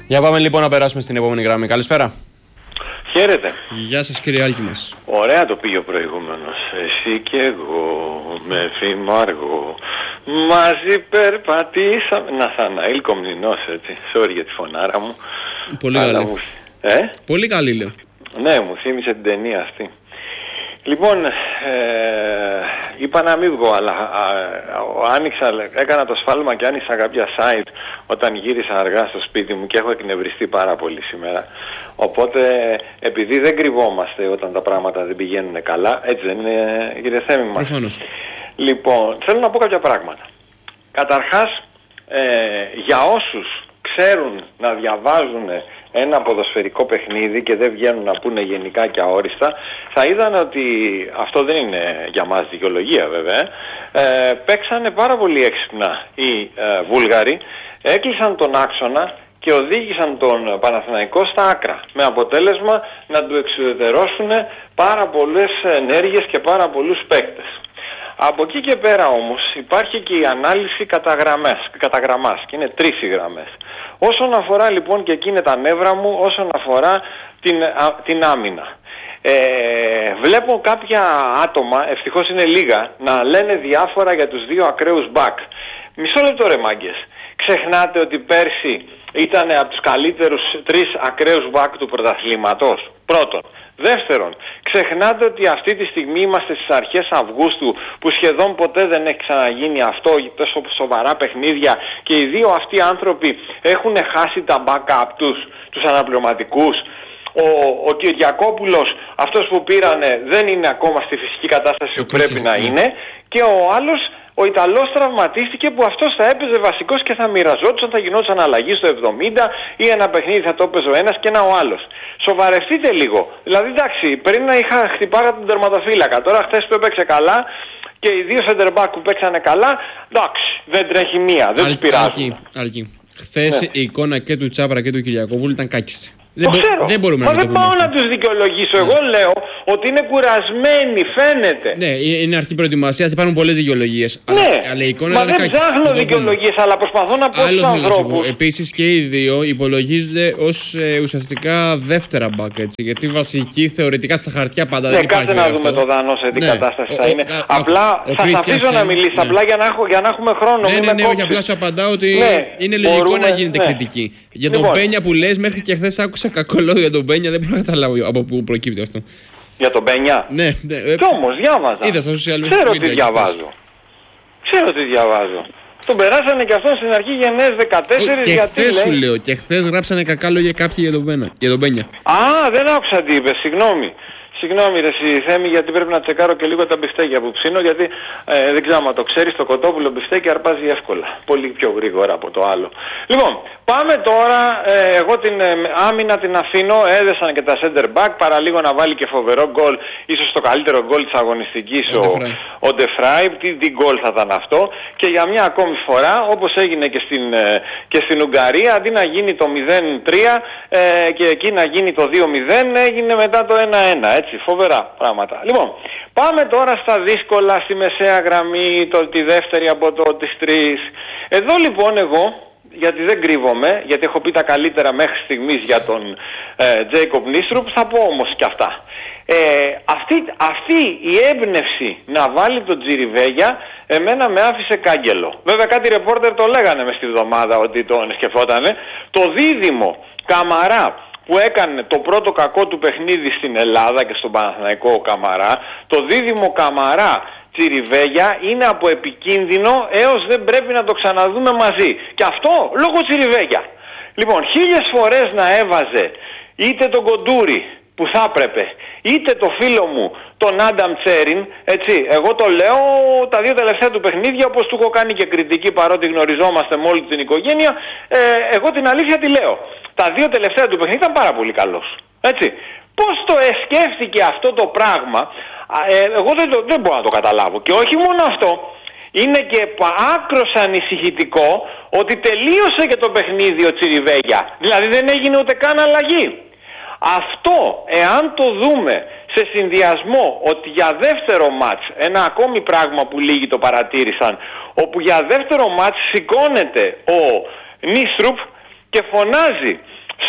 Για πάμε λοιπόν να περάσουμε στην επόμενη γραμμή. Καλησπέρα. Χαίρετε. Γεια σας κύριε Άλκη μας. Ωραία το πήγε ο προηγούμενος. Εσύ και εγώ με Φημάργο μαζί περπατήσαμε. Ναθαναήλ Κομνηνός, έτσι. Sorry για τη φωνάρα μου. Πολύ καλή. Πολύ καλή λέω. Ναι, μου θύμισε την ταινία αυτή. Λοιπόν, είπα να μην βγω, αλλά έκανα το σφάλμα και άνοιξα κάποια site όταν γύρισα αργά στο σπίτι μου και έχω εκνευριστεί πάρα πολύ σήμερα. Οπότε, επειδή δεν κρυβόμαστε όταν τα πράγματα δεν πηγαίνουν καλά, έτσι δεν είναι, κύριε Θέμη μας? Προφανώς. Λοιπόν, θέλω να πω κάποια πράγματα. Καταρχάς, για όσους ξέρουν να διαβάζουν ένα ποδοσφαιρικό παιχνίδι και δεν βγαίνουν να πούνε γενικά και αόριστα, θα είδαν ότι αυτό δεν είναι για μας δικαιολογία βέβαια. Παίξανε πάρα πολύ έξυπνα οι Βούλγαροι, έκλεισαν τον άξονα και οδήγησαν τον Παναθηναϊκό στα άκρα, με αποτέλεσμα να του εξουδετερώσουν πάρα πολλές ενέργειες και πάρα πολλούς παίκτες. Από εκεί και πέρα όμως υπάρχει και η ανάλυση κατά γραμμάς και είναι 3 οι γραμμές. Όσον αφορά λοιπόν, και εκεί είναι τα νεύρα μου, όσον αφορά την άμυνα. Βλέπω κάποια άτομα, ευτυχώς είναι λίγα, να λένε διάφορα για τους 2 ακραίους μπακ. Μισό λεπτό ρε μάγκες. Ξεχνάτε ότι πέρσι ήταν από τους καλύτερους 3 ακραίους μπακ του πρωταθλήματος. Πρώτον. Δεύτερον, ξεχνάτε ότι αυτή τη στιγμή είμαστε στις αρχές Αυγούστου που σχεδόν ποτέ δεν έχει ξαναγίνει αυτό, τόσο σοβαρά παιχνίδια, και οι 2 αυτοί άνθρωποι έχουν χάσει τα backup τους αναπληρωματικούς. Ο Κυριακόπουλος, αυτός που πήρανε, δεν είναι ακόμα στη φυσική κατάσταση που πρέπει να είναι, και ο άλλος, ο Ιταλός, τραυματίστηκε, που αυτός θα έπαιζε βασικός και θα μοιραζόντουσαν, θα γινόταν αλλαγή στο 70 ή ένα παιχνίδι θα το έπαιζε ο ένας και ένα ο άλλος. Σοβαρευτείτε λίγο. Δηλαδή εντάξει, πριν να χτυπάγα τον τερματοφύλακα, τώρα χθες που έπαιξε καλά και οι 2 center back που παίξανε καλά, εντάξει, δεν τρέχει μία, δεν τους πειράζει. Άλκη, χθες η εικόνα και του Τσάπρα και του Κυριακόπουλου ήταν κάκιστη. Δεν μπορούμε να το πούμε. Πάω να τους δικαιολογήσω. Εγώ λέω ότι είναι κουρασμένοι, φαίνεται. Ναι, είναι αρχή προετοιμασίας, υπάρχουν πολλές δικαιολογίες. Ναι, αλλά η εικόνα μα είναι δεν ψάχνω δικαιολογίες, αλλά προσπαθώ να πω στους ανθρώπους. Επίσης και οι 2 υπολογίζονται ως ουσιαστικά δεύτερα μπακ, έτσι. Γιατί βασική θεωρητικά στα χαρτιά πάντα δεν υπάρχει. Ναι, κάτσε να δούμε το Δανό σε τι κατάσταση θα είναι. Απλά θα αφήσω να μιλήσει, απλά για να έχουμε χρόνο. Ναι, όχι, απλά σου απαντάω ότι είναι λογικό να γίνεται κριτική. Για τον Πένια που λες, μέχρι και χθες άκουσα κακό λόγο για τον Πένια, δεν μπορώ να καταλάβω από πού προκύπτει αυτό. Για τον Πένια? Ναι. Κι όμως διάβαζα. Είδα στα social media. Ξέρω τι διαβάζω. Τον περάσανε και αυτόν στην αρχή γενναίες 14, και γιατί χθες λέει... σου λέω, και χθες γράψανε κακά λόγια κάποιοι για τον Πένια. Α, δεν άκουσα τι είπε, συγγνώμη. Συγγνώμη ρε Θέμη, γιατί πρέπει να τσεκάρω και λίγο τα μπιφτέκια που ψήνω, γιατί δεν ξέρω αν το ξέρεις, το κοτόπουλο μπιφτέκι αρπάζει εύκολα. Πολύ πιο γρήγορα από το άλλο. Λοιπόν, πάμε τώρα, εγώ την άμυνα την αφήνω, έδεσαν και τα center back, παραλίγο να βάλει και φοβερό γκολ, ίσως το καλύτερο γκολ της αγωνιστικής ο Ντεφράι, τι γκολ θα ήταν αυτό, και για μια ακόμη φορά, όπως έγινε και στην Ουγγαρία, αντί να γίνει το 0-3 και εκεί να γίνει το 2-0, έγινε μετά το 1-1, έτσι, φοβερά πράγματα. Λοιπόν, πάμε τώρα στα δύσκολα, στη μεσαία γραμμή, τη δεύτερη από τις 3. Εδώ λοιπόν εγώ, γιατί δεν κρύβομαι, γιατί έχω πει τα καλύτερα μέχρι στιγμής για τον Τζέικοπ Νίστρουπ, θα πω όμως και αυτά. Αυτή η έμπνευση να βάλει τον Τζιριβέγια εμένα με άφησε κάγκελο. Βέβαια κάτι ρεπόρτερ το λέγανε μες τη βδομάδα ότι τον σκεφτότανε. Το δίδυμο Καμαρά που έκανε το πρώτο κακό του παιχνίδι στην Ελλάδα και στον Παναθηναϊκό Καμαρά, το δίδυμο Καμαρά Τσιριβέγια είναι από επικίνδυνο έως δεν πρέπει να το ξαναδούμε μαζί. Και αυτό λόγω Τσιριβέγια. Λοιπόν, 1000 φορές να έβαζε είτε τον Κοντούρη που θα έπρεπε, είτε το φίλο μου τον Άνταμ Τσέριν, έτσι, εγώ το λέω τα 2 τελευταία του παιχνίδια, όπως του έχω κάνει και κριτική παρότι γνωριζόμαστε με όλη την οικογένεια, εγώ την αλήθεια τη λέω. Τα 2 τελευταία του παιχνίδια ήταν πάρα πολύ καλός, έτσι. Πώς το σκέφτηκε αυτό το πράγμα, εγώ δεν μπορώ να το καταλάβω. Και όχι μόνο αυτό, είναι και άκρος ανησυχητικό ότι τελείωσε και το παιχνίδι ο Τσιριβέγια. Δηλαδή δεν έγινε ούτε καν αλλαγή. Αυτό, εάν το δούμε σε συνδυασμό ότι για δεύτερο μάτς, ένα ακόμη πράγμα που λίγοι το παρατήρησαν, όπου για δεύτερο μάτς σηκώνεται ο Νίστρουπ και φωνάζει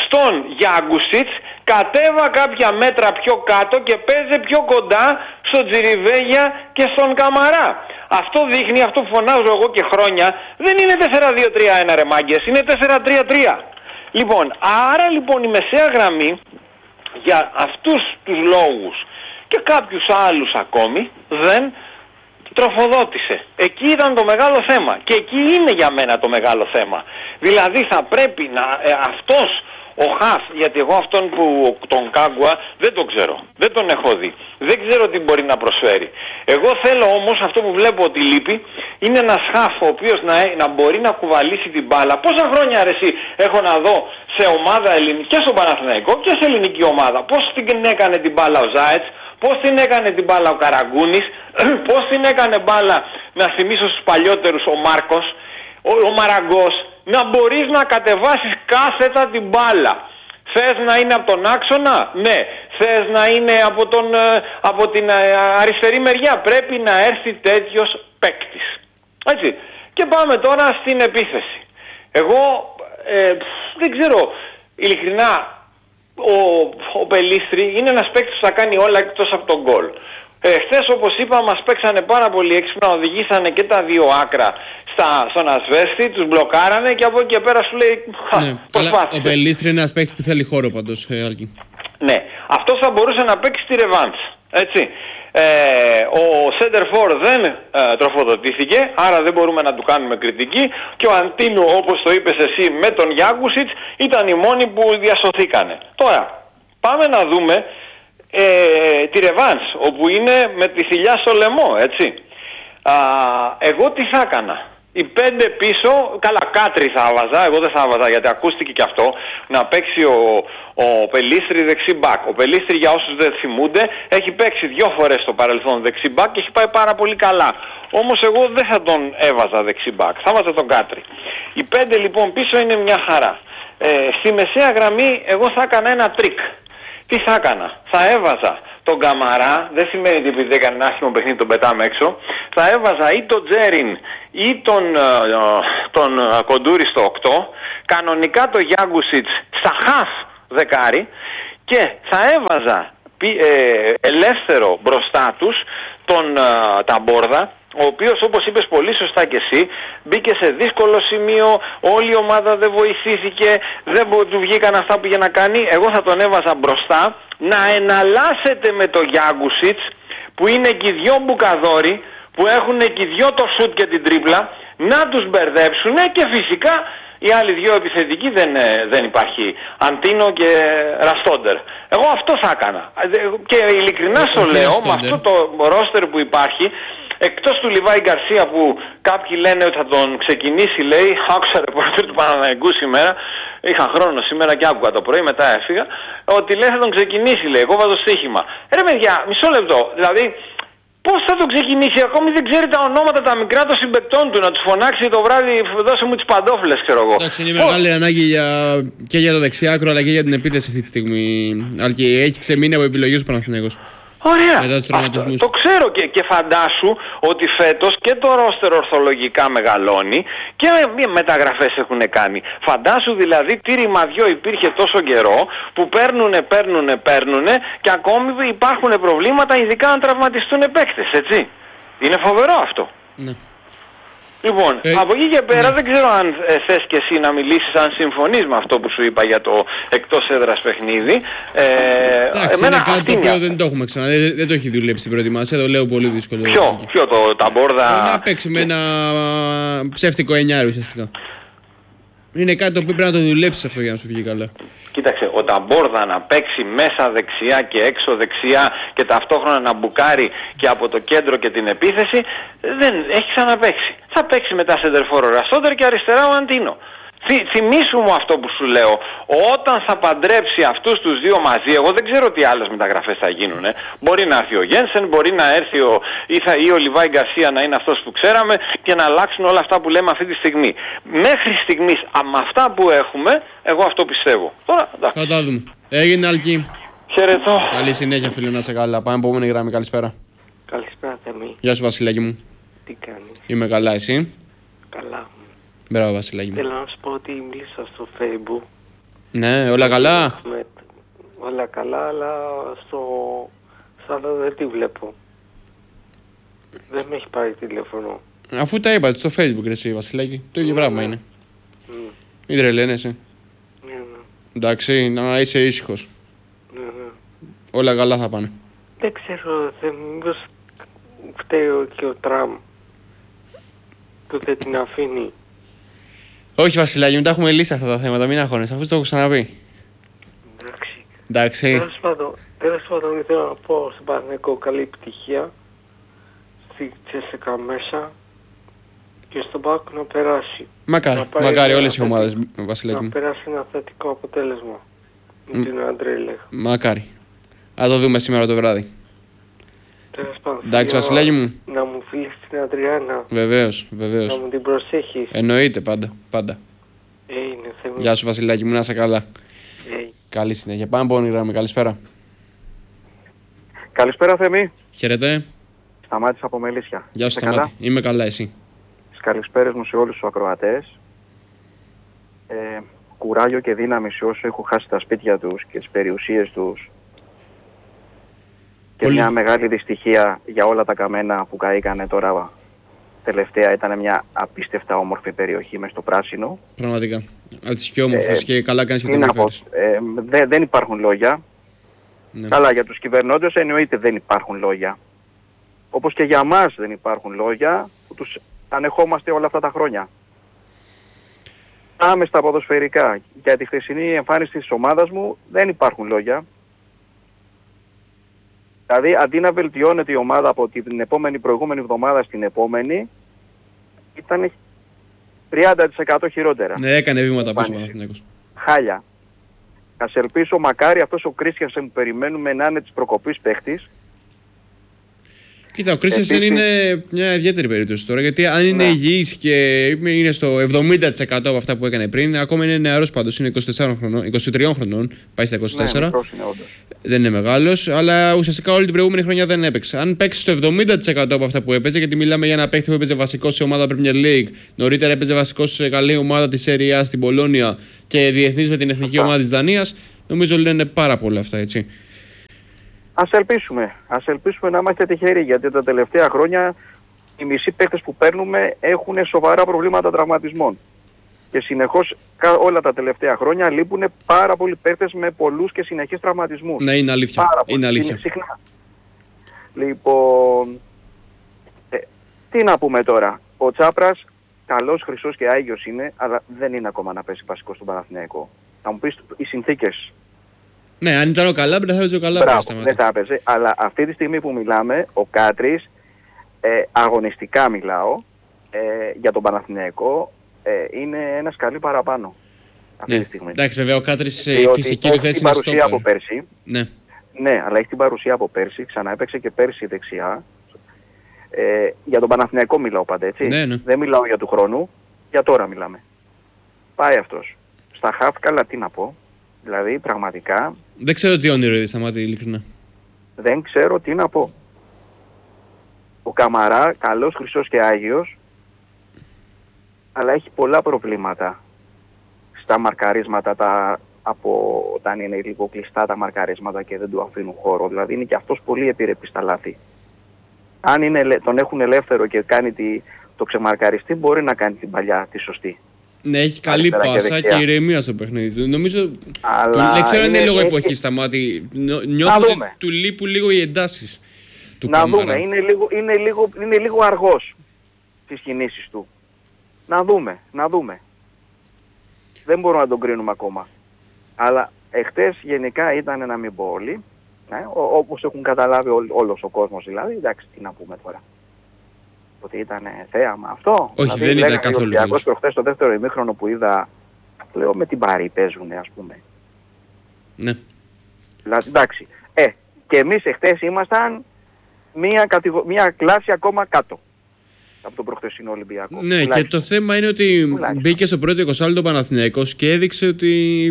στον Γιάνγκουσιτς, κατέβα κάποια μέτρα πιο κάτω και παίζε πιο κοντά στον Τζιριβέγια και στον Καμαρά. Αυτό δείχνει, αυτό που φωνάζω εγώ και χρόνια, δεν είναι 4-2-3-1 ρε μάγκες, είναι 4-3-3. Λοιπόν, άρα λοιπόν η μεσαία γραμμή για αυτούς τους λόγους και κάποιους άλλους ακόμη δεν τροφοδότησε. Εκεί ήταν το μεγάλο θέμα και εκεί είναι για μένα το μεγάλο θέμα. Δηλαδή θα πρέπει να αυτός ο Χαφ, γιατί εγώ αυτόν που τον Κάγκουα δεν τον ξέρω, δεν τον έχω δει, δεν ξέρω τι μπορεί να προσφέρει. Εγώ θέλω όμως αυτό που βλέπω ότι λείπει είναι ένας Χαφ ο οποίος να μπορεί να κουβαλήσει την μπάλα. Πόσα χρόνια ρε εσύ έχω να δω σε ομάδα ελληνική και στον Παναθηναϊκό και σε ελληνική ομάδα, πώς την έκανε την μπάλα ο Ζάετς, πώς την έκανε την μπάλα ο Καραγκούνης, πώς την έκανε μπάλα, να θυμίσω στους παλιότερους, ο Μάρκος, ο Μαραγκός, να μπορείς να κατεβάσεις κάθετα την μπάλα. Θες να είναι από τον άξονα? Ναι. Θες να είναι από την αριστερή μεριά? Πρέπει να έρθει τέτοιος παίκτης. Έτσι. Και πάμε τώρα στην επίθεση. Εγώ δεν ξέρω, ειλικρινά, ο Πελίστρη είναι ένας παίκτης που θα κάνει όλα εκτός από τον γκολ. Χθες όπως είπα μας παίξανε πάρα πολύ έξυπνα, οδηγήσανε και τα δύο άκρα στον Ασβέστη, τους μπλοκάρανε και από εκεί και πέρα σου λέει προσπάθησε. Ο Πελίστρη είναι ένας παίκτης που θέλει χώρο πάντως, Άλκη. Ναι, αυτός θα μπορούσε να παίξει τη ρεβάνς, έτσι. Ο Σέντερφορ δεν τροφοδοτήθηκε, άρα δεν μπορούμε να του κάνουμε κριτική και ο Αντίνου, όπως το είπες εσύ, με τον Γιάνγκουσιτς ήταν οι μόνοι που διασωθήκανε. Τώρα, πάμε να δούμε τη ρεβάνς, όπου είναι με τη θηλιά στο λαιμό, έτσι. Εγώ τι θα έκανα? Οι 5 πίσω, καλά Κάτρι θα έβαζα, εγώ δεν θα έβαζα γιατί ακούστηκε και αυτό, να παίξει ο Πελίστρη δεξί μπακ. Ο Πελίστρη, για όσους δεν θυμούνται, έχει παίξει 2 φορές στο παρελθόν δεξί μπακ και έχει πάει πάρα πολύ καλά. Όμως εγώ δεν θα τον έβαζα δεξί μπακ, θα έβαζα τον Κάτρι. Οι 5 λοιπόν πίσω είναι μια χαρά. Στη μεσαία γραμμή εγώ θα έκανα ένα τρίκ. Τι θα έκανα? Θα έβαζα τον Καμαρά, δεν σημαίνει ότι επειδή έκανε ένα άσχημο παιχνίδι τον πετάμε έξω, θα έβαζα ή τον Τζέριν ή τον Κοντούρη στο 8, κανονικά τον Γιάνγκουσιτς στα χαφ δεκάρι και θα έβαζα ελεύθερο μπροστά τους τον Ταμπόρδα, ο οποίος όπως είπες πολύ σωστά και εσύ μπήκε σε δύσκολο σημείο, όλη η ομάδα δεν βοηθήθηκε, δεν του βγήκαν αυτά που είχε να κάνει. Εγώ θα τον έβαζα μπροστά να εναλλάσσεται με το Γιάνγκουσιτς που είναι και οι δυο μπουκαδόροι, που έχουν και οι δυο το σουτ και την τρίπλα, να τους μπερδέψουν και φυσικά οι άλλοι δυο επιθετικοί δεν υπάρχει, Αντίνο και Ραστόντερ. Εγώ αυτό θα έκανα και ειλικρινά στο λέω, με αυτό το ρόστερ που υπάρχει, εκτός του Λιβάη Γκαρσία που κάποιοι λένε ότι θα τον ξεκινήσει, λέει, άκουσα ρεπορτέρ του Παναθηναϊκού σήμερα, είχα χρόνο σήμερα και άκουγα το πρωί, μετά έφυγα, ότι λέει θα τον ξεκινήσει, λέει, εγώ βάζω στοίχημα. Ρε παιδιά, μισό λεπτό, δηλαδή πώς θα τον ξεκινήσει, ακόμη δεν ξέρει τα ονόματα τα μικρά των συμπαικτών του, να τους φωνάξει το βράδυ, δώσε μου τις παντόφλες, ξέρω εγώ. Εντάξει, είναι μεγάλη ανάγκη και για το δεξιάκρο αλλά και για την επίθεση αυτή τη στιγμή. Αλκή, έχει ξεμείνει από επιλογές του Παναθηναϊκός. Ωραία, το ξέρω και φαντάσου ότι φέτος και το ρόστερ ορθολογικά μεγαλώνει και μεταγραφές έχουν κάνει. Φαντάσου δηλαδή τι ρημαδιό υπήρχε τόσο καιρό που παίρνουνε και ακόμη υπάρχουν προβλήματα, ειδικά αν τραυματιστούν παίκτες, έτσι. Είναι φοβερό αυτό. Ναι. Λοιπόν, από εκεί και πέρα δεν ξέρω αν θες και εσύ να μιλήσεις, αν συμφωνείς με αυτό που σου είπα για το εκτός έδρας παιχνίδι. Εντάξει, είναι κάτι το οποίο δεν το έχουμε ξανά, δεν το έχει δουλέψει στην προετοιμασία, το λέω πολύ δύσκολο. Ποιο το Ταμπόρδα? Να παίξει με ένα ψεύτικο εννιάρι ουσιαστικά. Είναι κάτι το οποίο πρέπει να το δουλέψεις αυτό για να σου βγει καλά. Κοίταξε, ο Ταμπόρδα να παίξει μέσα δεξιά και έξω δεξιά και ταυτόχρονα να μπουκάρει και από το κέντρο και την επίθεση, δεν έχει ξαναπαίξει. Θα παίξει μετά σεντερφόρο Ραστόντερ και αριστερά ο Αντίνο. Θυμήσου μου αυτό που σου λέω, όταν θα παντρέψει αυτούς τους δύο μαζί, εγώ δεν ξέρω τι άλλες μεταγραφές θα γίνουν. Μπορεί να έρθει ο Γένσεν, μπορεί να έρθει ή ο Λιβάη Γκαρσία να είναι αυτός που ξέραμε και να αλλάξουν όλα αυτά που λέμε αυτή τη στιγμή. Μέχρι στιγμής, με αυτά που έχουμε, εγώ αυτό πιστεύω. Τώρα, εντάξει. Θα τα δούμε. Έγινε, Άλκη. Χαιρετώ. Καλή συνέχεια, φίλε, να σε καλά. Πάμε επόμενη γραμμή. Καλησπέρα. Καλησπέρα, Θεμή. Γεια σου, Βασιλάκι μου. Τι κάνεις? Είμαι καλά, εσύ? Καλά. Μπράβο, Βασιλάκι μου. Θέλω να σου πω ότι μίλησα στο Facebook Ναι, όλα καλά. Όλα καλά, αλλά στο άλλο δεν τη βλέπω. Δεν με έχει πάρει τηλέφωνο. Αφού τα είπατε στο Facebook, ρε εσύ, Βασιλάκη. Το ίδιο πράγμα είναι. Μην τρελαίνεσαι. Ναι. Εντάξει, να είσαι ήσυχος. Ναι. Όλα καλά θα πάνε. Δεν ξέρω, μήπως φταίει και ο Τραμπ που δεν την αφήνει. Όχι, Βασιλάκη, μην τα έχουμε λύσει αυτά τα θέματα, μην αγχώνεσαι, αφού το έχω ξαναπεί. Εντάξει. Τέλος πάντων, ήθελα να πω στον Παναθηναϊκό καλή επιτυχία στη Τσέσσεκα μέσα και στον Πάκο να περάσει. Μακάρι όλες οι ομάδες, Βασιλάκη. Να περάσει ένα θετικό αποτέλεσμα με την Αντρέλεχ. Μακάρι. Θα το δούμε σήμερα το βράδυ. Τέλος πάντων. Εντάξει, Βασιλάκη μου. Να μου φιλείς την Αντριάννα. Βεβαίως. Να μου την προσέχεις. Εννοείται, πάντα. Είναι Θεμή. Γεια σου, Βασιλάκη μου, να είσαι καλά. Καλή συνέχεια. Πάμε από γραμμή. Καλησπέρα. Καλησπέρα, Θεμή. Χαίρετε. Σταμάτης από Μελίσια. Γεια σου, Σταμάτη. Είμαι καλά, εσύ? Τις καλησπέρες μου σε όλους τους ακροατές. Κουράγιο και δύναμη σε όσους έχουν χάσει τα σπίτια τους και τις περιουσίες τους. Και μια μεγάλη δυστυχία για όλα τα καμένα που καήκανε τώρα τελευταία. Ήταν μια απίστευτα όμορφη περιοχή μες στο πράσινο. Πραγματικά. Από τις πιο όμορφες και καλά κάνεις και το αναφέρεις. Δεν υπάρχουν λόγια. Ναι. Καλά, για τους κυβερνώντες εννοείται δεν υπάρχουν λόγια. Όπως και για μας δεν υπάρχουν λόγια που τους ανεχόμαστε όλα αυτά τα χρόνια. Πάμε στα ποδοσφαιρικά. Για τη χθεσινή εμφάνιση της ομάδας μου δεν υπάρχουν λόγια. Δηλαδή αντί να βελτιώνεται η ομάδα από την προηγούμενη εβδομάδα στην επόμενη, ήταν 30% χειρότερα. Ναι, έκανε βήματα πίσω ο Παναθηναϊκός. Χάλια. Ας ελπίσω μακάρι αυτός ο Κρίστιανσεν που περιμένουμε να είναι της προκοπής παίχτης. Κοίτα, ο Κρίστιανσεν είναι μια ιδιαίτερη περίπτωση τώρα, γιατί αν είναι υγιής και είναι στο 70% από αυτά που έκανε πριν, ακόμα είναι νεαρός πάντως, είναι 23 χρονών, πάει στα 24. Δεν είναι μεγάλος, αλλά ουσιαστικά όλη την προηγούμενη χρονιά δεν έπαιξε. Αν παίξει στο 70% από αυτά που έπαιζε, γιατί μιλάμε για ένα παίκτη που έπαιζε βασικό σε ομάδα Premier League, νωρίτερα έπαιζε βασικό σε καλή ομάδα της Serie A στην Πολόνια και διεθνής με την εθνική ομάδα της Δανίας, νομίζω λένε πάρα πολλά αυτά, έτσι. Ας ελπίσουμε να είμαστε τυχεροί, γιατί τα τελευταία χρόνια οι μισοί παίκτες που παίρνουμε έχουν σοβαρά προβλήματα τραυματισμών. Και συνεχώς όλα τα τελευταία χρόνια λείπουν πάρα πολλοί παίκτες με πολλούς και συνεχείς τραυματισμούς. Ναι, είναι αλήθεια. Είναι αλήθεια. Συχνά. Λοιπόν, τι να πούμε τώρα. Ο Τσάπρας καλός, χρυσός και άγιος είναι, αλλά δεν είναι ακόμα να πέσει βασικό στον Παναθηναϊκό. Θα μου πεις οι συνθήκες. Ναι, αν ήταν ο Καλάμπρη θα έπαιζε ο Καλάμπρη. Δεν θα έπαιζε, αλλά αυτή τη στιγμή που μιλάμε, ο Κάτρης, αγωνιστικά μιλάω, για τον Παναθηναϊκό, είναι ένα σκαλί παραπάνω. Αυτή τη στιγμή. Εντάξει, βέβαια ο Κάτρης η φυσική του θέση είναι στο παρουσία από πέρσι. Ναι, αλλά έχει την παρουσία από πέρσι, ξαναέπαιξε και πέρσι δεξιά. Για τον Παναθηναϊκό μιλάω πάντα, έτσι. Ναι. Δεν μιλάω για του χρόνου, για τώρα μιλάμε. Πάει αυτός. Στα χαφ, καλά τι να πω. Δηλαδή, πραγματικά... Δεν ξέρω τι όνειρο είδε, Σταμάτη, ειλικρινά. Δεν ξέρω τι να πω. Ο Καμαρά, καλός, χρυσός και άγιος, αλλά έχει πολλά προβλήματα στα μαρκαρίσματα, από όταν είναι λίγο κλειστά τα μαρκαρίσματα και δεν του αφήνουν χώρο. Δηλαδή, είναι και αυτός πολύ επιρρεπής στα λάθη. Αν τον έχουν ελεύθερο και κάνει το ξεμαρκαριστή, μπορεί να κάνει την παλιά, τη σωστή. Ναι, έχει καλή πάσα και ηρεμία στο παιχνίδι του. Νομίζω. Δεν ξέρω αν είναι λόγω εποχής, Σταμάτη. Νιώθω ότι του λείπουν λίγο οι εντάσεις του Καμαρά. Να δούμε. Είναι λίγο αργός στις κινήσεις του. Να δούμε. Δεν μπορούμε να τον κρίνουμε ακόμα. Αλλά εχθές γενικά ήταν, να μην πω όλοι, όπως έχουν καταλάβει όλος ο κόσμος δηλαδή. Εντάξει, τι να πούμε τώρα. Ότι ήταν θέαμα αυτό. Όχι, δηλαδή, δεν ήταν καθόλου. Ο προχθές στο δεύτερο ημίχρονο που είδα, λέω με την Πάρη παίζουνε, ας πούμε. Ναι. Δηλαδή, εντάξει. Και εμείς εχθές ήμασταν μια κλάση ακόμα κάτω από τον προχθεσινό Ολυμπιακό. Ναι, και το θέμα είναι ότι μπήκε στο πρώτο 20 λεπτό Παναθηναϊκός και έδειξε ότι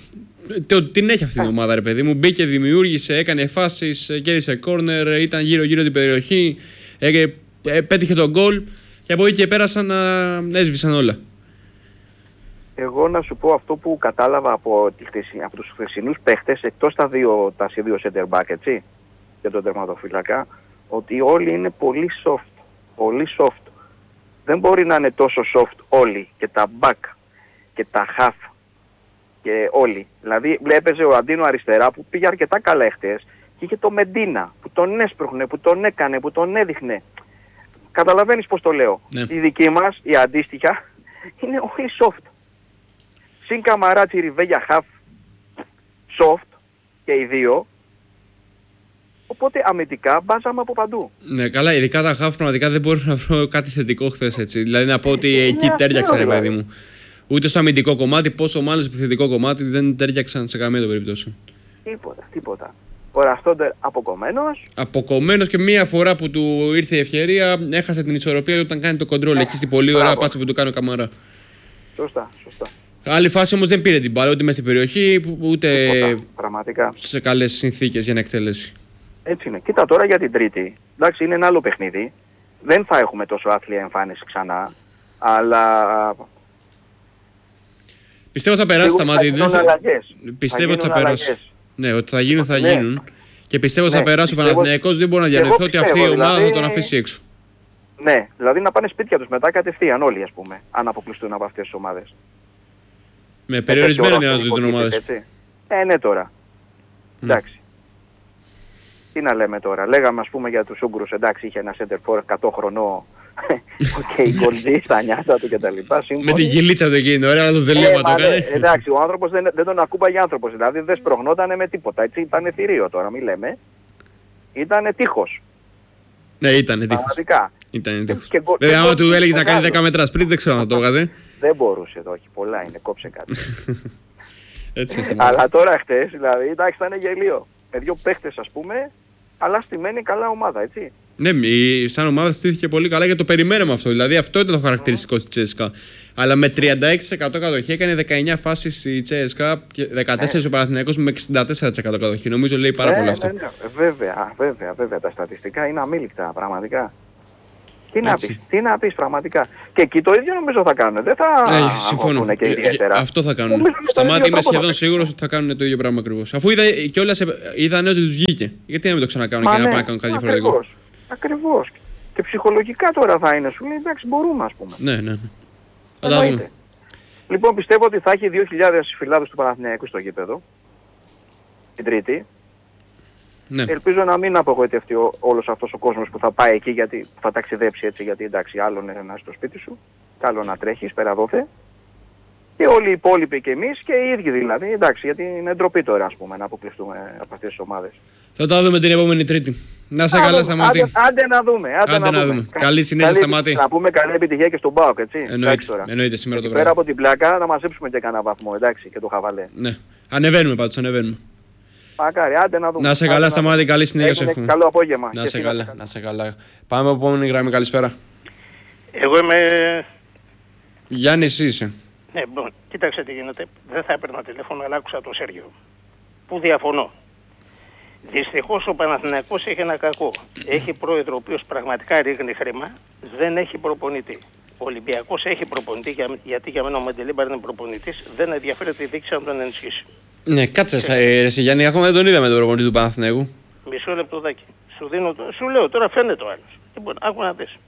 την έχει αυτή την ομάδα, ρε παιδί μου. Μπήκε, δημιούργησε, έκανε φάσεις, κέρδισε κόρνερ, ήταν γύρω-γύρω την περιοχή, πέτυχε τον γκολ και από εκεί και πέρα έσβησαν όλα. Εγώ να σου πω αυτό που κατάλαβα από τους χθεσινούς παίχτες, εκτός τα δύο center back, έτσι, και τον τερματοφύλακα, ότι όλοι είναι πολύ soft. Πολύ soft. Δεν μπορεί να είναι τόσο soft όλοι, και τα back και τα half και όλοι. Δηλαδή έπαιζε ο Αντίνο αριστερά που πήγε αρκετά καλά εχθές και είχε το Μεντίνα που τον έσπρωχνε, που τον έκανε, που τον έδειχνε. Καταλαβαίνεις πώς το λέω. Ναι. Η δική μας, η αντίστοιχα, είναι όλοι soft. Συν Καμαρά, Τσιριβέγια, half, soft και οι δύο. Οπότε αμυντικά μπάζαμε από παντού. Ναι, καλά, ειδικά τα half πραγματικά δεν μπορώ να βρω κάτι θετικό χθες, έτσι. Δηλαδή να πω ότι εκεί τέριαξαν, ρε παιδί μου. Ούτε στο αμυντικό κομμάτι, πόσο μάλλον στο επιθετικό κομμάτι δεν τέριαξαν σε καμία περίπτωση. Τίποτα. Ο Ραστόντερ αποκομμένος. Αποκομμένος και μία φορά που του ήρθε η ευκαιρία, έχασε την ισορροπία όταν κάνει το κοντρόλ εκεί στην πολύ ωραία πάσα που του κάνει ο Καμαρά. Σωστά. Άλλη φάση όμως δεν πήρε την μπάλα ούτε μέσα στην περιοχή, ούτε πραγματικά σε καλές συνθήκες για να εκτελέσει. Έτσι είναι. Κοίτα τώρα για την Τρίτη. Εντάξει, είναι ένα άλλο παιχνίδι. Δεν θα έχουμε τόσο άθλια εμφάνιση ξανά. Αλλά πιστεύω θα περάσει τα μάτια. Πιστεύω ότι θα περάσει. Ναι, ότι θα γίνουν, θα ναι. γίνουν. Και πιστεύω ότι θα περάσει ο πιστεύω... Παναθηναϊκός. Δεν μπορώ να διανοηθώ ότι αυτή η ομάδα θα τον αφήσει έξω. Ναι, δηλαδή να πάνε σπίτια τους μετά κατευθείαν όλοι, ας πούμε, αν αποκλειστούν από αυτές τις ομάδες. Με περιορισμένη δυνατότητα των ομάδες. Ναι τώρα. Εντάξει. Τι να λέμε τώρα. Λέγαμε, ας πούμε, για τους Ούγγρους, εντάξει, είχε ένα center for 100 χρονών. Και η Γκολτζή στα νιάτα του κτλ. Με την κυλίτσα του εκείνη, ωραία, το δελέμα το έκανε. Εντάξει, ο άνθρωπος δεν τον ακούμπαγε άνθρωπος, δηλαδή δεν σπρωχνότανε με τίποτα. Έτσι ήταν θηρίο τώρα, μη λέμε. Ήτανε τείχος. Ναι, ήτανε τείχος. Πραγματικά. Ήτανε τείχος. Βέβαια, άμα του έλεγες να κάνει 10 μέτρα σπριτ, δεν ξέρω αν θα το έβγαζε. Δεν μπορούσε, όχι, πολλά είναι, κόψε κάτι. Έτσι είναι. Αλλά τώρα χτες, δηλαδή, εντάξει, ήταν γελίο. Με δύο παίχτες, ας πούμε, αλλά στημένη καλά ομάδα, έτσι. Ναι, σαν ομάδα στήθηκε πολύ καλά και το περιμέναμε αυτό. Δηλαδή αυτό ήταν το χαρακτηριστικό της Τσέσκα. Αλλά με 36% κατοχή έκανε 19 φάσεις η Τσέσκα και 14 ο Παναθηναϊκός με 64% κατοχή. Νομίζω λέει πάρα πολύ αυτό. Ναι. Βέβαια. Τα στατιστικά είναι αμήλικτα, πραγματικά. Τι να πεις πραγματικά. Και εκεί το ίδιο νομίζω θα κάνουν. Δεν θα συμφωνώ. Και ιδιαίτερα. Αυτό θα κάνουν. Στα μάτια είμαι σχεδόν σίγουρος ότι θα κάνουν το ίδιο πράγμα ακριβώς. Αφού είδανε ότι τους βγήκε. Γιατί να μην το ξανακάνουν και να πάνε να κάνουν κάτι διαφορετικό. Ακριβώς. Και ψυχολογικά τώρα θα είναι, σου λέει, εντάξει, μπορούμε, ας πούμε. Ναι. Θα τα δούμε. Λοιπόν, πιστεύω ότι θα έχει 2.000 φυλάδες του Παναθηναϊκού στο γήπεδο την Τρίτη. Ναι. Ελπίζω να μην απογοητευτεί όλος αυτός ο κόσμος που θα πάει εκεί, γιατί θα ταξιδέψει έτσι, γιατί εντάξει, άλλο είναι να είσαι στο σπίτι σου, κι άλλο να τρέχεις πέρα δόθε. Και όλοι οι υπόλοιποι και εμείς και οι ίδιοι δηλαδή, εντάξει, γιατί είναι ντροπή τώρα, ας πούμε, να αποκλειστούμε από αυτές τις ομάδες. Θα τα δούμε την επόμενη Τρίτη. Να σε καλά, Σταμάτη. Άντε να δούμε. Καλή συνέχεια, Σταμάτη. Να πούμε καλή επιτυχία και στον ΠΑΟΚ, έτσι. Εννοείται σήμερα το βράδυ. Πέρα από την πλάκα να μαζέψουμε και κανένα βαθμό, εντάξει, και το χαβαλέ. Ναι. Ανεβαίνουμε πάντως, ανεβαίνουμε. Μακάρι, άντε να δούμε. Να σε καλά, Σταμάτη, καλή συνέχεια σου εύχομαι. Καλό απόγευμα. Να σε καλά. Πάμε από επόμενη γραμμή, καλησπέρα. Εγώ είμαι... Γιάννη, εσύ είσαι. Ναι, κοίταξε τι γίνεται. Δεν θα έπαιρνα τηλέφωνο, αλλά άκουσα τον Σέργιο. Που διαφωνώ. Δυστυχώς ο Παναθηναϊκός έχει ένα κακό. Έχει πρόεδρο ο οποίος πραγματικά ρίχνει χρήμα, δεν έχει προπονητή. Ο Ολυμπιακός έχει προπονητή, γιατί για μένα ο Μεντελίμπαρ είναι προπονητής, δεν ενδιαφέρεται η δίκηση να τον ενισχύσει. Ναι, κάτσε, εσύ Γιάννη, ακόμα δεν τον είδαμε τον προπονητή του Παναθηναϊκού. Μισό λεπτοδάκι. Σου λέω τώρα, φαίνεται ο άλλος. Λοιπόν, άκου να δεις.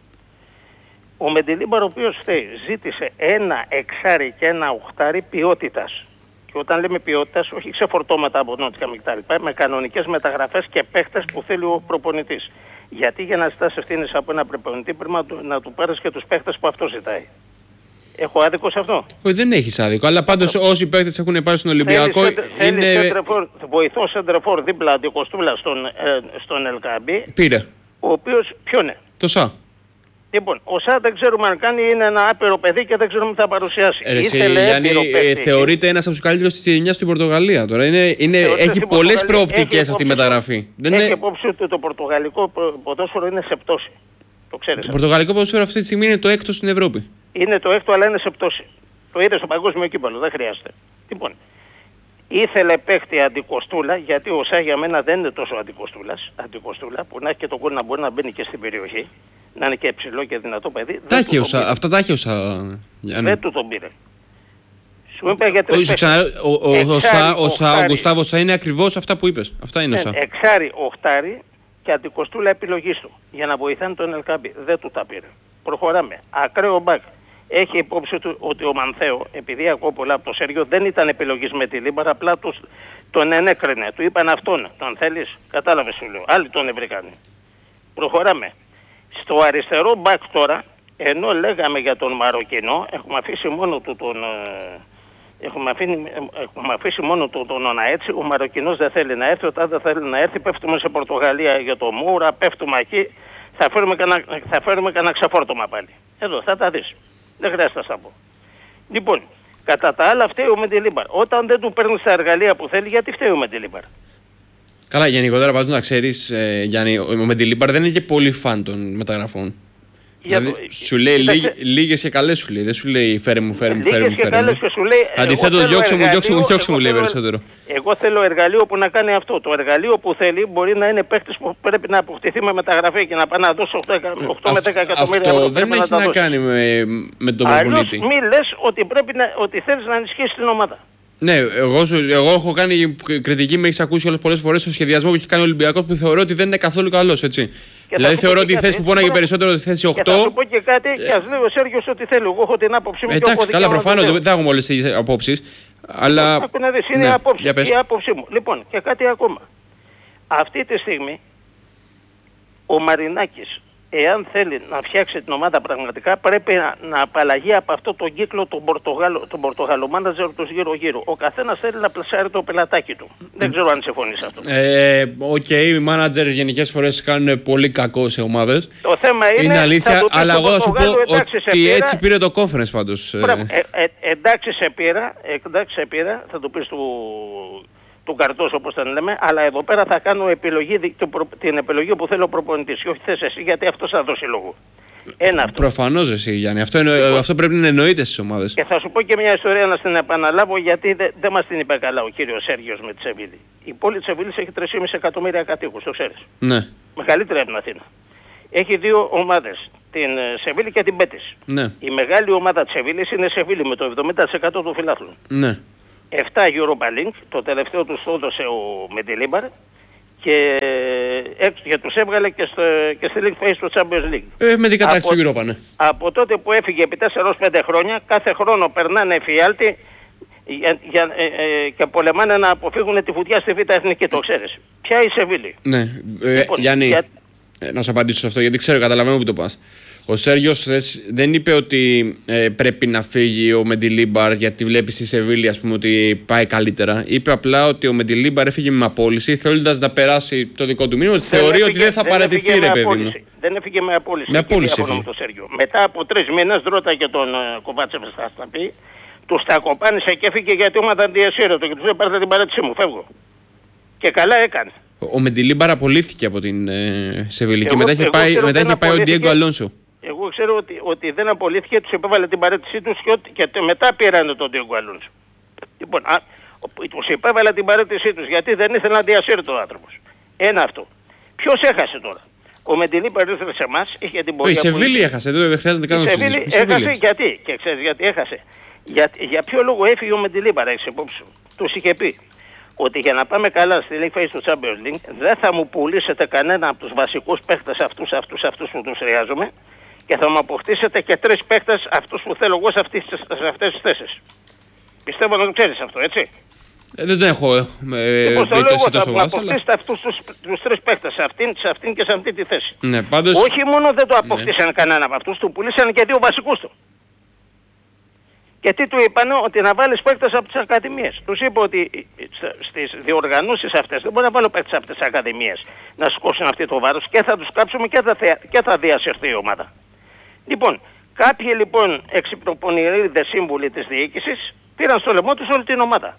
Ο Μεντελίμπαρ, ο οποίος ζήτησε ένα εξάρι και ένα οχτάρι ποιότητας. Και όταν λέμε ποιότητας, όχι ξεφορτώματα από νότια κτλ. Με κανονικές μεταγραφές και παίχτες που θέλει ο προπονητής. Γιατί για να ζητάς ευθύνες από ένα προπονητή πρέπει να του πάρεις και τους παίχτες που αυτό ζητάει. Έχω άδικο σε αυτό? Όχι, δεν έχεις άδικο. Αλλά πάντως όσοι παίχτες έχουν πάρει στον Ολυμπιακό είναι. Βοηθό σεντρεφόρ δίπλα αντικοστούλα στον Ελκαμπή. Πήρε. Ο οποίος ποιον είναι? Το ΣΑ. Λοιπόν, ο ΣΑ δεν ξέρουμε αν κάνει, είναι ένα άπειρο παιδί και δεν ξέρουμε τι θα παρουσιάσει. Γιάννη, θεωρείται ένας από τους καλύτερους της γενιάς στην Πορτογαλία τώρα. Έχει πολλές προοπτικές αυτή η μεταγραφή. Έχει υπόψη ότι το πορτογαλικό ποδόσφαιρο είναι σε πτώση. Το ξέρεις. Το πορτογαλικό ποδόσφαιρο αυτή τη στιγμή είναι το έκτο στην Ευρώπη. Είναι το έκτο, αλλά είναι σε πτώση. Το είδε στο παγκόσμιο κύπελλο, δεν χρειάζεται. Λοιπόν, ήθελε παίχτη αντικοστούλα, γιατί ο ΣΑ για μένα δεν είναι τόσο αντικοστούλα, που να έχει και τον κόλ να μπορεί να μπαίνει και στην περιοχή. Να είναι και ψηλό και δυνατό παιδί. Αυτά τα έχει ο ΣΑ. Δεν του τον πήρε. Σου είπα για τρεις παίκτες. Ο Γκουστάβο Σα είναι ακριβώς αυτά που είπες. Αυτά είναι ο Σα. Εξάρι, οχτάρι και αντικοστούλα επιλογής του για να βοηθάνε τον Ελκάμπη. Δεν του τα πήρε. Προχωράμε. Ακραίο μπακ. Έχει υπόψη του ότι ο Μανθέο, επειδή ακούω πολλά από το Σέργιο, δεν ήταν επιλογής με τη Λίμπαρα, απλά τον ενέκρινε. Του είπαν αυτόν, τον θέλεις, κατάλαβες σου λέω. Άλλοι τον βρήκαν. Προχωράμε. Στο αριστερό μπακ τώρα, ενώ λέγαμε για τον Μαροκινό, έχουμε αφήσει μόνο του τον... Έχουμε αφήσει μόνο τον Οναέτσι. Ο Μαροκινός δεν θέλει να έρθει, όταν δεν θέλει να έρθει πέφτουμε σε Πορτογαλία για το Μούρα, πέφτουμε εκεί, θα φέρουμε κανένα ξεφόρτωμα πάλι. Εδώ θα τα δεις. Δεν χρειάζεται να στα πω. Λοιπόν, κατά τα άλλα φταίει ο Μεντιλίμπαρ. Όταν δεν του παίρνει τα εργαλεία που θέλει, γιατί φταίει ο Μεντιλίμπαρ? Καλά, γενικότερα πάντως να ξέρεις, Γιάννη, ο Μεντιλίμπαρ δεν είναι και πολύ φαν των μεταγραφών. Δηλαδή, σου λέει λίγες και καλές σου λέει. Δεν σου λέει φέρε μου. Αντιθέτως διώξε μου λέει περισσότερο. Εγώ θέλω εργαλείο που να κάνει αυτό. Το εργαλείο που θέλει μπορεί να είναι παίχτης που πρέπει να αποκτηθεί με μεταγραφή και να πάει να δώσει 8 με 10 εκατομμύρια ευρώ. Αυτό δεν έχει να κάνει με τον προπονητή. Μη λες ότι θέλεις να ενισχύσεις την ομάδα. Ναι, εγώ έχω κάνει κριτική, με έχει ακούσει πολλές φορές στο σχεδιασμό που έχει κάνει ο Ολυμπιακός που θεωρώ ότι δεν είναι καθόλου καλός, έτσι. Δηλαδή θεωρώ ότι η θέση που πόναγε περισσότερο τη θέση 8. Και θα σου πω και κάτι, και ας λέει ο Σέργιος ότι θέλω. Εγώ έχω την άποψή μου. Εντάξει, καλά, προφανώς δεν έχουμε όλες τις απόψεις. Αλλά. Να δεις, είναι η άποψή μου. Λοιπόν, και κάτι ακόμα. Αυτή τη στιγμή ο Μαρινάκης, εάν θέλει να φτιάξει την ομάδα πραγματικά, πρέπει να απαλλαγεί από αυτό το κύκλο τον Πορτογάλο μάνατζερ του γύρω-γύρω. Ο καθένας θέλει να πλασάρει το πελατάκι του. Δεν ξέρω αν συμφωνείς αυτό. Οι μάνατζερ γενικές φορές κάνουν πολύ κακό σε ομάδες. Το θέμα είναι αλήθεια, αλλά εγώ θα σου πω ότι έτσι πήρε το conference πάντως. Εντάξει σε πήρα, θα το πεις του καρτός όπως τον λέμε, αλλά εδώ πέρα θα κάνω την επιλογή που θέλω ο προπονητής και όχι θες εσύ, γιατί αυτός θα δώσει λόγο. Αυτό. Προφανώς εσύ Γιάννη, αυτό πρέπει να εννοείται στις ομάδες. Και θα σου πω και μια ιστορία να την επαναλάβω, γιατί δεν μας την είπε καλά ο κύριος Σέργιος με τη Σεβίλη. Η πόλη της Σεβίλης έχει 3,5 εκατομμύρια κατοίκους, το ξέρεις. Ναι. Μεγαλύτερη από την Αθήνα. Έχει δύο ομάδες, την Σεβίλη και την Μπέτις. Ναι. Η μεγάλη ομάδα της Σεβίλης είναι Σεβίλη με το 70% των φιλάθλων. Ναι. 7 Europa League, το τελευταίο τους το έδωσε ο Μεντιλίμπαρ και τους έβγαλε και στη League Phase του Champions League. Με την κατάξυση του Europa, ναι. Από τότε που έφυγε επί 4-5 χρόνια, κάθε χρόνο περνάνε εφιάλτη και πολεμάνε να αποφύγουν τη φωτιά στη Β' Εθνική, το ξέρεις. Ποια η Σεβίλη? Ναι, Γιάννη, να σου απαντήσω σε αυτό, γιατί καταλαβαίνω που το πας. Ο Σέργιος δεν είπε ότι πρέπει να φύγει ο Μεντιλίμπαρ γιατί βλέπει στη Σεβίλη ότι πάει καλύτερα. Είπε απλά ότι ο Μεντιλίμπαρ έφυγε με απόλυση θέλοντας να περάσει το δικό του μήνυμα, ότι θεωρεί ότι δεν θα παραιτηθεί, ρε παιδί μου. Δεν έφυγε με απόλυση. Με απόλυση έφυγε. Μετά από 3 μήνες, ρώταγε τον Κοβάτσεφ στα πει, τους τα κοπάνισε και έφυγε γιατί ομάδα αντιασύρετο και τους είπε πάρτε την παρέτησή μου, φεύγω. Και καλά έκανε. Ο Μεντιλίμπαρ απολύθηκε από την Σεβίλη και μετά είχε πάει ο Ντιέγκο Αλόνσο. Εγώ ξέρω ότι δεν απολύθηκε, τους επέβαλε την παρέτησή τους και μετά πήρανε τον Ντιέγκο Αλόνσο. Λοιπόν, τους επέβαλε την παρέτησή τους γιατί δεν ήθελε να διασύρει τον άνθρωπος. Ένα αυτό. Ποιος έχασε τώρα? Ο Μεντιλίμπαρ ήρθε σε εμάς, είχε την πορεία. Η Σεβίλη έχασε, δεν χρειάζεται καν να συζητήσουμε. Η Σεβίλη έχασε γιατί? Και ξέρεις γιατί έχασε? Για ποιο λόγο έφυγε ο Μεντιλίμπαρ, έχεις υπόψη σου? Τους είχε πει ότι για να πάμε καλά στη League Phase του Champions League δεν θα μου πουλήσετε κανένα από τους βασικούς παίχτες αυτούς που τους χρειάζομαι και θα μου αποκτήσετε και 3 παίχτες αυτούς που θέλω εγώ σε αυτές τις θέσεις. Πιστεύω να το ξέρεις αυτό, έτσι. Δεν το έχω λοιπόν, το λέω εγώ, θα μου αποκτήσετε αυτούς τους 3 παίχτες σε αυτήν και σε αυτή τη θέση. Ναι, πάντως... Όχι μόνο δεν το αποκτήσαν κανένα από αυτούς, του πουλήσαν και 2 βασικούς του. Και τι του είπανε? Ότι να βάλεις παίκτες από τις ακαδημίες. Τους είπε ότι στις διοργανώσεις αυτές δεν μπορεί να βάλω παίκτες από τις ακαδημίες να σηκώσουν αυτό το βάρος και θα τους κάψουμε και θα διασυρθεί η ομάδα. Λοιπόν, κάποιοι λοιπόν εξυπνοπονηρίδες σύμβουλοι της διοίκησης πήραν στο λαιμό τους όλη την ομάδα.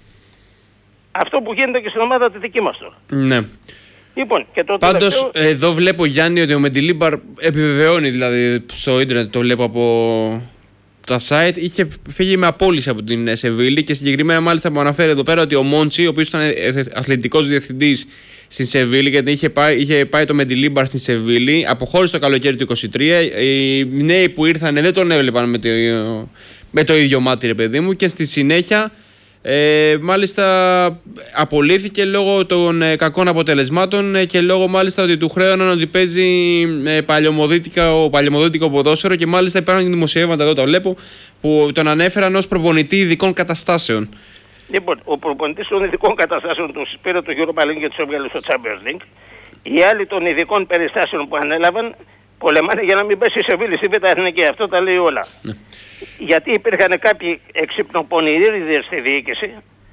Αυτό που γίνεται και στην ομάδα τη δική μας τώρα. Ναι. Λοιπόν, και το πάντως τελευταίο... εδώ βλέπω Γιάννη ότι ο Μεντιλίμπαρ επιβεβαιώνει, δηλαδή στο ίντερνετ το βλέπω από τα site, είχε φύγει με απόλυση από την Σεβίλη και συγκεκριμένα μάλιστα που αναφέρει εδώ πέρα ότι ο Μόντσι, ο οποίος ήταν αθλητικός διευθυντής στην Σεβίλη, γιατί είχε πάει το Μεντιλίμπαρ στην Σεβίλη, αποχώρησε το καλοκαίρι του 2023. Οι νέοι που ήρθαν δεν τον έβλεπαν με το ίδιο μάτι, ρε παιδί μου, και στη συνέχεια μάλιστα απολύθηκε λόγω των κακών αποτελεσμάτων και λόγω μάλιστα ότι του χρέωναν ότι παίζει παλαιομοδίτικο ποδόσφαιρο, και μάλιστα υπάρχουν δημοσιεύματα, εδώ τα βλέπω, που τον ανέφεραν ως προπονητή ειδικών καταστάσεων. Λοιπόν, ο προπονητής των ειδικών καταστάσεων του πήρε το Europa League και τους έβγαλε στο Champions League. Οι άλλοι των ειδικών περιστάσεων που ανέλαβαν πολεμάνε για να μην πέσει η Σεβίλη στη Β' Εθνική. Αυτό τα λέει όλα. Ναι. Γιατί υπήρχαν κάποιοι εξυπνοπονηρίδες στη διοίκηση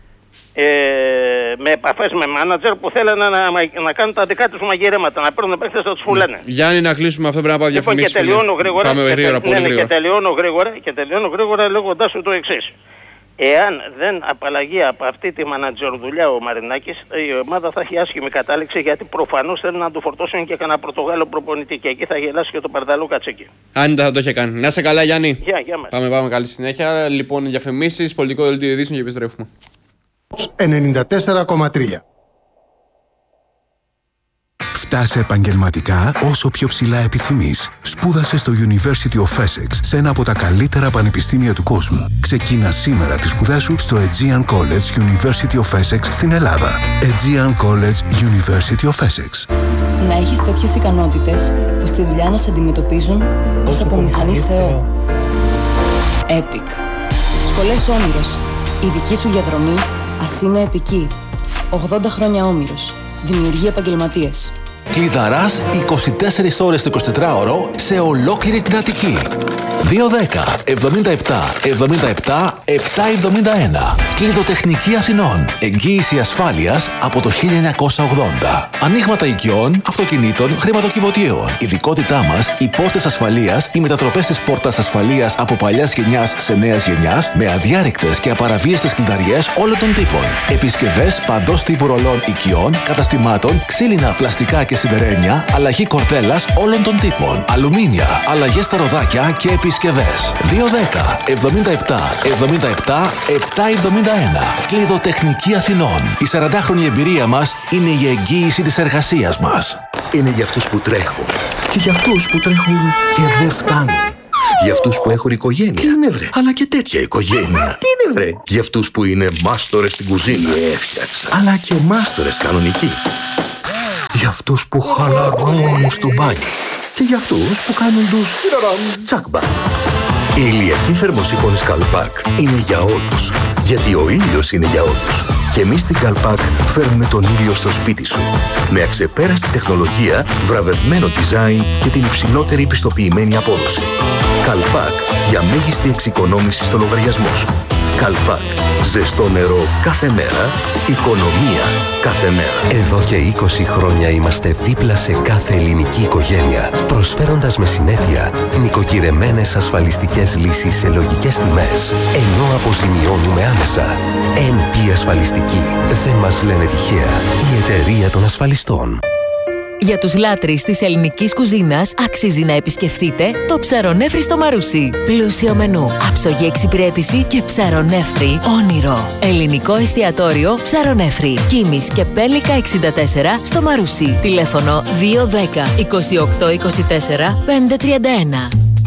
με επαφές με μάνατζερ που θέλανε να κάνουν τα δικά τους μαγειρέματα, να παίρνουν παίκτες να τους πουλάνε. Γιάννη, να κλείσουμε αυτό, πρέπει να πάω διαφημίσεις. Και τελειώνω γρήγορα. Και τελειώνω γρήγορα λέγοντάς σου το εξής. Εάν δεν απαλλαγεί από αυτή τη μανατζερδουλειά ο Μαρινάκης, η ομάδα θα έχει άσχημη κατάληξη, γιατί προφανώς θέλουν να του φορτώσουν και κανένα Πορτογάλο προπονητή, και εκεί θα γελάσει και το Παρδαλό Κατσίκι. Αν δεν θα το είχε κάνει. Να είσαι καλά, Γιάννη. Γεια μας. Πάμε, καλή συνέχεια. Λοιπόν, διαφημίσεις, πολιτικό δελτίο ειδήσεων και επιστρέφουμε. 94,3. Φτάσε επαγγελματικά όσο πιο ψηλά επιθυμείς. Σπούδασε στο University of Essex, σε ένα από τα καλύτερα πανεπιστήμια του κόσμου. Ξεκίνα σήμερα τις σπουδές σου στο Aegean College University of Essex στην Ελλάδα. Aegean College University of Essex. Να έχεις τέτοιες ικανότητες που στη δουλειά να σε αντιμετωπίζουν ως απομηχανής Θεό. Epic. Σχολές Όμηρος. Η δική σου διαδρομή ας είναι επική. 80 χρόνια Όμηρος. Δημιουργεί επαγγελματίες. Κλειδαράς 24 ώρες το 24ωρο σε ολόκληρη την Αττική. 210 77 77 771. Κλειδοτεχνική Αθηνών. Εγγύηση ασφάλειας από το 1980. Ανοίγματα οικειών, αυτοκινήτων, χρηματοκιβωτίων. Ειδικότητά μας, οι πόρτες ασφαλείας, οι μετατροπές της πόρτας ασφαλείας από παλιάς γενιάς σε νέας γενιάς, με αδιάρρηκτες και απαραβίαστες κλειδαριές όλων των τύπων. Επισκευές παντός τύπου ρολών οικειών, καταστημάτων, ξύλινα, πλαστικά και σιδερένια, αλλαγή κορδέλας όλων των τύπων. Αλουμίνια, αλλαγές στα ροδάκια και επισκευές. 210 77 77 771. Κλειδοτεχνική Αθηνών. Η 40χρονη εμπειρία μας είναι η εγγύηση της εργασίας μας. Είναι για αυτούς που τρέχουν και για αυτούς που τρέχουν και δεν φτάνουν. Για αυτούς που έχουν οικογένεια. Τι είναι βρε? Αλλά και τέτοια οικογένεια. Τι είναι βρε? Για αυτούς που είναι μάστορες στην κουζίνα. Έφτιαξα. Αλλά και μάστορες κανονικοί. Για αυτούς που χαλαρώνουν στο μπάνιο. Και για αυτούς που κάνουν τους τσάκμπα. Η ηλιακή θερμοσύφωνη Καλπάκ είναι για όλους. Γιατί ο ήλιος είναι για όλους. Και εμείς στην Καλπάκ φέρνουμε τον ήλιο στο σπίτι σου. Με αξεπέραστη τεχνολογία, βραβευμένο design και την υψηλότερη πιστοποιημένη απόδοση. Καλπάκ, για μέγιστη εξοικονόμηση στο λογαριασμό σου. Καλπάκ, ζεστό νερό κάθε μέρα, οικονομία κάθε μέρα. Εδώ και 20 χρόνια είμαστε δίπλα σε κάθε ελληνική οικογένεια, προσφέροντας με συνέπεια νοικοκυρεμένες ασφαλιστικές λύσεις σε λογικές τιμές, ενώ αποζημιώνουμε άμεσα. NP Ασφαλιστική. Δεν μας λένε τυχαία. Η εταιρεία των ασφαλιστών. Για τους λάτρεις της ελληνικής κουζίνας αξίζει να επισκεφτείτε το Ψαρονέφρι στο Μαρούσι. Πλούσιο μενού, άψογη εξυπηρέτηση και ψαρονέφρι όνειρο. Ελληνικό εστιατόριο Ψαρονέφρι. Κίμης και Πέλικα 64 στο Μαρούσι. Τηλέφωνο 210 28 24 531.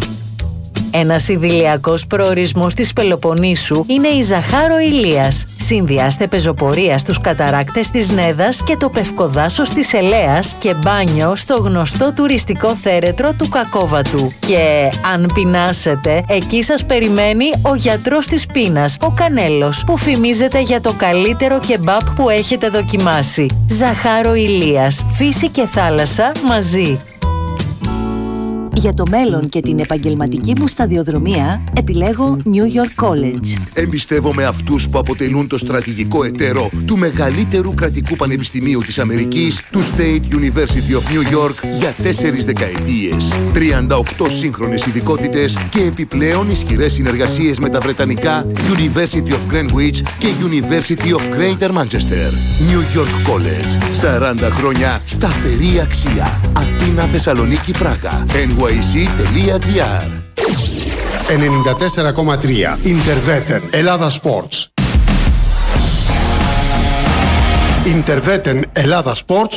Ένας ιδηλιακός προορισμός της Πελοποννήσου είναι η Ζαχάρο Ηλίας. Συνδυάστε πεζοπορία στους καταράκτες της Νέδας και το πευκοδάσος της Ελέας και μπάνιο στο γνωστό τουριστικό θέρετρο του Κακόβατου. Και αν πεινάσετε, εκεί σας περιμένει ο γιατρός της πείνας, ο Κανέλος, που φημίζεται για το καλύτερο κεμπάπ που έχετε δοκιμάσει. Ζαχάρο Ηλίας. Φύση και θάλασσα μαζί. Για το μέλλον και την επαγγελματική μου σταδιοδρομία, επιλέγω New York College. Εμπιστεύομαι αυτούς που αποτελούν το στρατηγικό εταίρο του μεγαλύτερου κρατικού πανεπιστημίου της Αμερικής, του State University of New York, για 4 δεκαετίες. 38 σύγχρονες ειδικότητες και επιπλέον ισχυρές συνεργασίες με τα βρετανικά University of Greenwich και University of Greater Manchester. New York College. 40 χρόνια σταθερή αξία. Αθήνα, Θεσσαλονίκη, Πράγα. NYC.gr. 94,3 Interveten Ελλάδα Sports. Interveten Ελλάδα Sports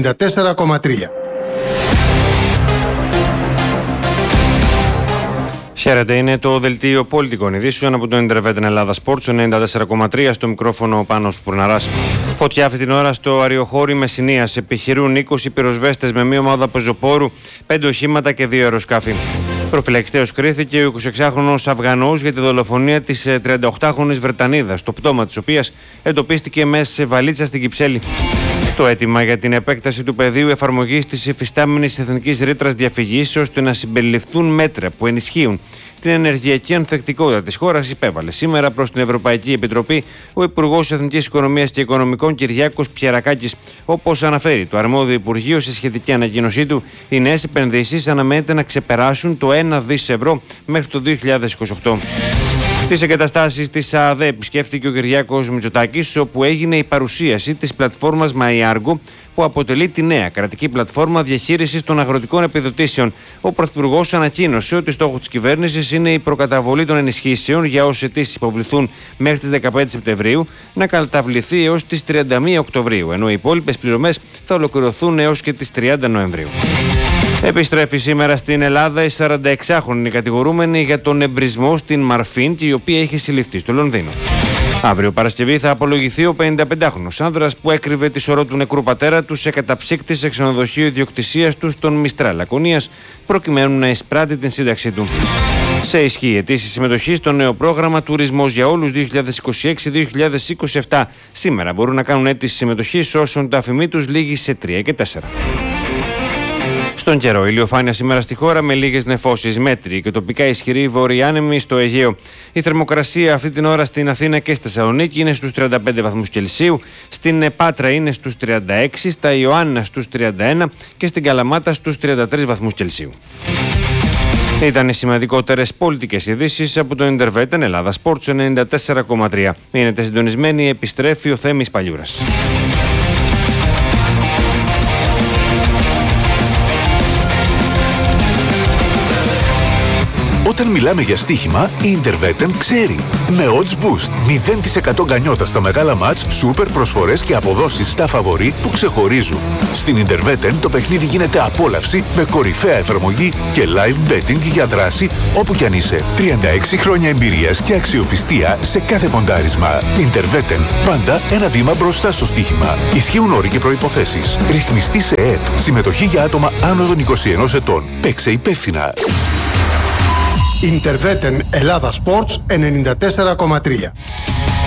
94,3. Χαίρετε, είναι το δελτίο πολιτικών ειδήσεων από το Intervetin Ελλάδα Sports 94,3, στο μικρόφωνο Πάνος Πουρναράς. Φωτιά αυτή την ώρα στο Αριοχώρι Μεσσηνίας. Επιχειρούν 20 πυροσβέστες με μία ομάδα πεζοπόρου, 5 οχήματα και 2 αεροσκάφη. Προφυλακιστέως κρίθηκε ο 26χρονος Αφγανός για τη δολοφονία της 38χρονης Βρετανίδας, το πτώμα της οποίας εντοπίστηκε μέσα σε βαλίτσα στην Κυψέλη. Το αίτημα για την επέκταση του πεδίου εφαρμογής της υφιστάμενης εθνικής ρήτρας διαφυγής ώστε να συμπεριληφθούν μέτρα που ενισχύουν την ενεργειακή ανθεκτικότητα της χώρας υπέβαλε σήμερα προς την Ευρωπαϊκή Επιτροπή ο Υπουργός Εθνικής Οικονομίας και Οικονομικών Κυριάκος Πιερακάκης. Όπως αναφέρει το αρμόδιο Υπουργείο σε σχετική ανακοίνωσή του, οι νέες επενδύσεις αναμένεται να ξεπεράσουν το 1 δις ευρώ μέχρι το 2028. Τις εγκαταστάσεις της ΑΔΕ επισκέφθηκε ο Κυριάκος Μητσοτάκης, όπου έγινε η παρουσίαση της πλατφόρμας MyArgo, που αποτελεί τη νέα κρατική πλατφόρμα διαχείρισης των αγροτικών επιδοτήσεων. Ο Πρωθυπουργός ανακοίνωσε ότι στόχος της κυβέρνησης είναι η προκαταβολή των ενισχύσεων για όσες αιτήσεις υποβληθούν μέχρι τις 15 Σεπτεμβρίου να καταβληθεί έως τις 31 Οκτωβρίου, ενώ οι υπόλοιπες πληρωμές θα ολοκληρωθούν έως και τις 30 Νοεμβρίου. Επιστρέφει σήμερα στην Ελλάδα η 46χρονη κατηγορούμενη για τον εμπρισμό στην Μαρφίν και η οποία είχε συλληφθεί στο Λονδίνο. Αύριο Παρασκευή θα απολογηθεί ο 55χρονος άνδρας που έκρυβε τη σωρό του νεκρού πατέρα του σε καταψύκτη σε ξενοδοχείο ιδιοκτησίας του στον Μιστρά Λακωνίας, προκειμένου να εισπράττει την σύνταξή του. Σε ισχύ αιτήσει συμμετοχή στο νέο πρόγραμμα Τουρισμός για Όλους 2026-2027. Σήμερα μπορούν να κάνουν αίτηση συμμετοχής όσων τα αφημί τους λήγει σε 3 και 4. Στον καιρό, ηλιοφάνεια σήμερα στη χώρα με λίγες νεφώσεις, μέτριοι και τοπικά ισχυροί βορειάνεμοι στο Αιγαίο. Η θερμοκρασία αυτή την ώρα στην Αθήνα και στη Θεσσαλονίκη είναι στους 35 βαθμούς Κελσίου, στην Πάτρα είναι στους 36, στα Ιωάννα στους 31 και στην Καλαμάτα στους 33 βαθμούς Κελσίου. Ήταν οι σημαντικότερες πολιτικές ειδήσεις από το Intervetin Ελλάδα Sports 94,3. Μείνετε συντονισμένοι, επιστρέφει ο Θέμης Παλιούρας. Όταν μιλάμε για στοίχημα, η Intervetin ξέρει. Με odds boost, 0% γκανιότα στα μεγάλα μάτς, σούπερ προσφορές και αποδόσεις στα φαβορί που ξεχωρίζουν. Στην Intervetin το παιχνίδι γίνεται απόλαυση με κορυφαία εφαρμογή και live betting για δράση όπου κι αν είσαι. 36 χρόνια εμπειρίας και αξιοπιστία σε κάθε ποντάρισμα. Intervetin, πάντα ένα βήμα μπροστά στο στοίχημα. Ισχύουν όροι και προϋποθέσεις. Ρυθμιστή σε ΕΕΠ. Συμμετοχή για άτομα άνω των 21 ετών. Παίξε υπεύθυνα. Intervetin Ελλάδα Sports 94,3.